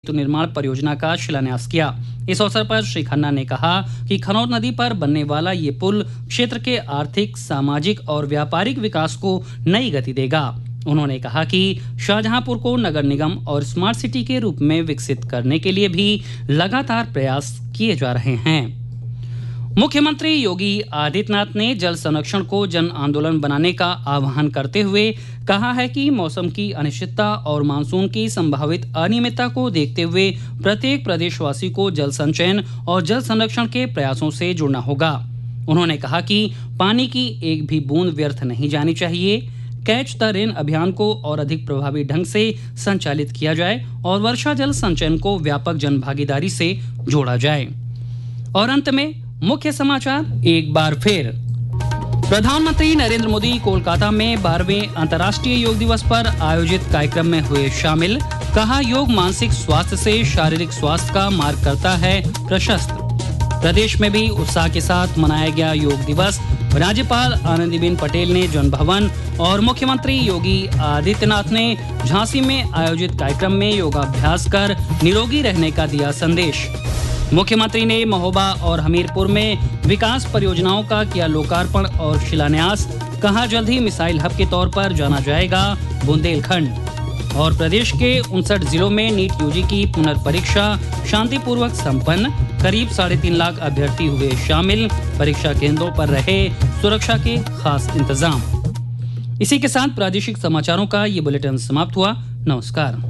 सेतु निर्माण परियोजना का शिलान्यास किया। इस अवसर पर श्री खन्ना ने कहा कि खनौर नदी पर बनने वाला ये पुल क्षेत्र के आर्थिक, सामाजिक और व्यापारिक विकास को नई गति देगा। उन्होंने कहा कि शाहजहांपुर को नगर निगम और स्मार्ट सिटी के रूप में विकसित करने के लिए भी लगातार प्रयास किए जा रहे हैं। मुख्यमंत्री योगी आदित्यनाथ ने जल संरक्षण को जन आंदोलन बनाने का आह्वान करते हुए कहा है कि मौसम की अनिश्चितता और मानसून की संभावित अनियमितता को देखते हुए प्रत्येक प्रदेशवासी को जल संचयन और जल संरक्षण के प्रयासों से जुड़ना होगा। उन्होंने कहा कि पानी की एक भी बूंद व्यर्थ नहीं जानी चाहिए। कैच द रेन अभियान को और अधिक प्रभावी ढंग से संचालित किया जाए और वर्षा जल संचयन को व्यापक जनभागीदारी से जोड़ा जाए। और अंत में मुख्य समाचार एक बार फिर। प्रधानमंत्री नरेंद्र मोदी कोलकाता में 12वें अंतर्राष्ट्रीय योग दिवस पर आयोजित कार्यक्रम में हुए शामिल। कहा, योग मानसिक स्वास्थ्य से शारीरिक स्वास्थ्य का मार्ग करता है प्रशस्त। प्रदेश में भी उत्साह के साथ मनाया गया योग दिवस। राज्यपाल आनंदीबेन पटेल ने जन भवन और मुख्यमंत्री योगी आदित्यनाथ ने झांसी में आयोजित कार्यक्रम में योगाभ्यास कर निरोगी रहने का दिया संदेश। मुख्यमंत्री ने महोबा और हमीरपुर में विकास परियोजनाओं का किया लोकार्पण और शिलान्यास। कहा, जल्द ही मिसाइल हब के तौर पर जाना जाएगा बुंदेलखंड। और प्रदेश के 59 जिलों में नीट यूजी की पुनर्परीक्षा शांतिपूर्वक संपन्न। करीब 3.5 लाख अभ्यर्थी हुए शामिल। परीक्षा केंद्रों पर रहे सुरक्षा के खास इंतजाम। इसी के साथ प्रादेशिक समाचारों का ये बुलेटिन समाप्त हुआ। नमस्कार।